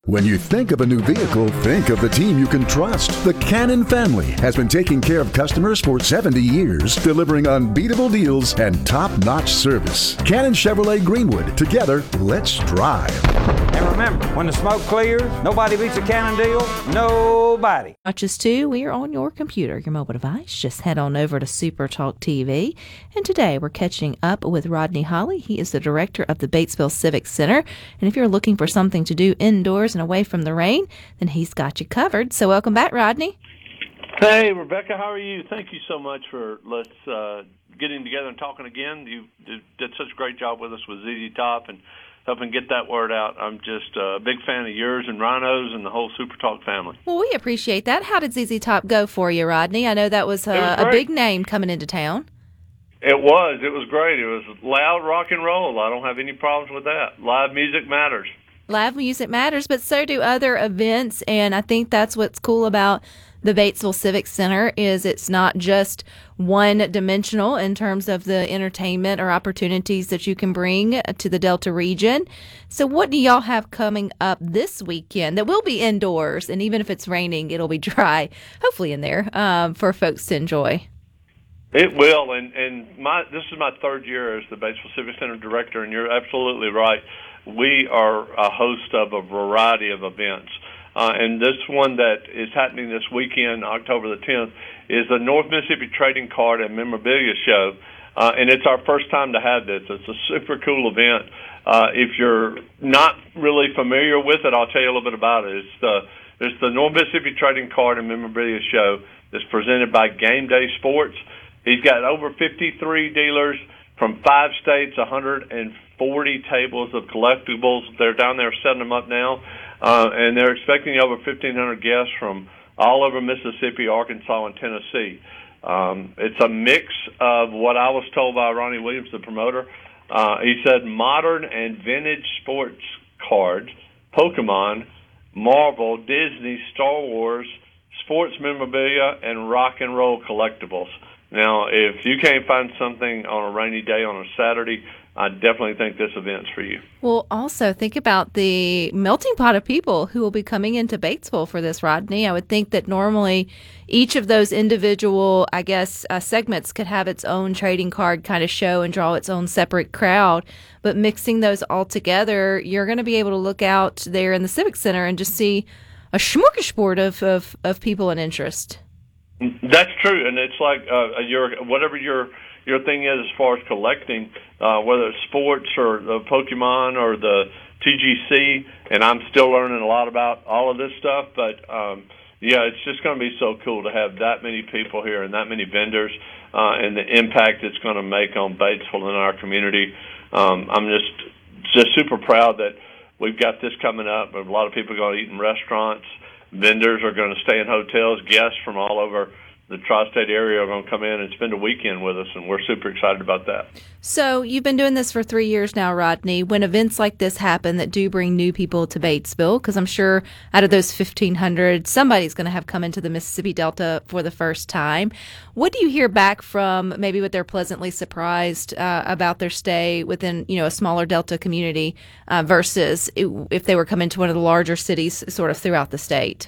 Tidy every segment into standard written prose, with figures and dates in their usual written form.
When you think of a new vehicle, think of the team you can trust. The Cannon family has been taking care of customers for 70 years, delivering unbeatable deals and top-notch service. Cannon Chevrolet Greenwood. Together, let's drive. And remember, when the smoke clears, nobody beats a Cannon deal. Nobody. Watch us too. We are on your computer, your mobile device. Just head on over to Super Talk TV. And today we're catching up with Rodney Holly. He is the director of the Batesville Civic Center. And if you're looking for something to do indoors and away from the rain, then he's got you covered. So welcome back, Rodney. Hey, Rebecca, how are you? Thank you so much for getting together and talking again. You did such a great job with us with ZZ Top and helping get that word out. I'm just a big fan of yours and Rhino's and the whole Super Talk family. Well, we appreciate that. How did ZZ Top go for you, Rodney? I know that was a big name coming into town. It was. It was great. It was loud rock and roll. I don't have any problems with that. Live music matters. Live music matters, but so do other events, and I think that's what's cool about the Batesville Civic Center is it's not just one-dimensional in terms of the entertainment or opportunities that you can bring to the Delta region. So what do y'all have coming up this weekend that will be indoors, and even if it's raining, it'll be dry, hopefully in there, for folks to enjoy? It will, and this is my third year as the Batesville Civic Center director, and you're absolutely right. We are a host of a variety of events. And this one that is happening this weekend, October the 10th, is the North Mississippi Trading Card and Memorabilia Show. And it's our first time to have this. It's a super cool event. If you're not really familiar with it, I'll tell you a little bit about it. It's the North Mississippi Trading Card and Memorabilia Show that's presented by Game Day Sports. He's got over 53 dealers from 5 states, 140 tables of collectibles. They're down there setting them up now. And they're expecting over 1,500 guests from all over Mississippi, Arkansas, and Tennessee. It's a mix of what I was told by Ronnie Williams, the promoter. He said modern and vintage sports cards, Pokemon, Marvel, Disney, Star Wars, sports memorabilia, and rock and roll collectibles. Now, if you can't find something on a rainy day on a Saturday, I definitely think this event's for you. Well, also think about the melting pot of people who will be coming into Batesville for this, Rodney. I would think that normally each of those individual, segments could have its own trading card kind of show and draw its own separate crowd. But mixing those all together, you're going to be able to look out there in the Civic Center and just see a smorgasbord of people and interest. That's true, and it's like whatever your thing is as far as collecting, whether it's sports or the Pokemon or the TGC, and I'm still learning a lot about all of this stuff, but it's just going to be so cool to have that many people here and that many vendors, and the impact it's going to make on Batesville and our community. I'm just super proud that we've got this coming up. A lot of people are going to eat in restaurants. Vendors are going to stay in hotels. Guests from all over the tri-state area are going to come in and spend a weekend with us, and we're super excited about that. So you've been doing this for 3 years now, Rodney. When events like this happen that do bring new people to Batesville, because I'm sure out of those 1,500, somebody's going to have come into the Mississippi Delta for the first time. What do you hear back from maybe what they're pleasantly surprised about their stay within a smaller Delta community versus if they were coming to one of the larger cities sort of throughout the state?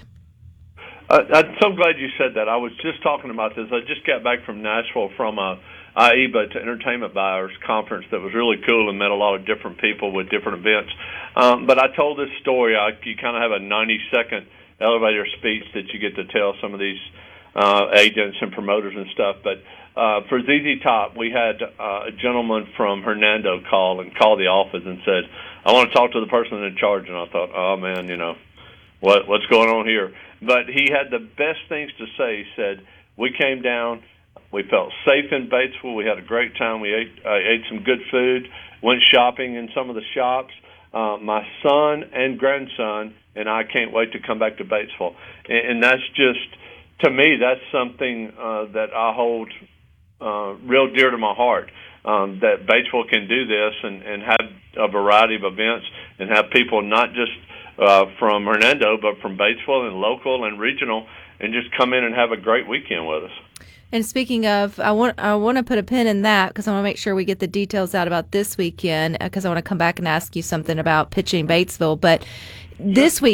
I'm so glad you said that. I was just talking about this. I just got back from Nashville from a IEBA to Entertainment Buyers conference that was really cool and met a lot of different people with different events. But I told this story. You kind of have a 90-second elevator speech that you get to tell some of these agents and promoters and stuff. But for ZZ Top, we had a gentleman from Hernando call the office and said, I want to talk to the person in charge. And I thought, oh, man, what's going on here? But he had the best things to say. He said, we came down, we felt safe in Batesville, we had a great time, we ate some good food, went shopping in some of the shops. My son and grandson and I can't wait to come back to Batesville. And that's just, to me, that's something that I hold real dear to my heart, that Batesville can do this and have a variety of events and have people not just from Hernando, but from Batesville and local and regional, and just come in and have a great weekend with us. And speaking of, I want to put a pin in that because I want to make sure we get the details out about this weekend because I want to come back and ask you something about pitching Batesville. But this week.